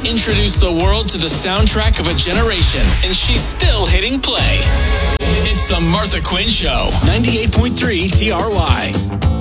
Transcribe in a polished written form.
introduced the world to the soundtrack of a generation, and she's still hitting play. It's the Martha Quinn Show, 98.3 TRY.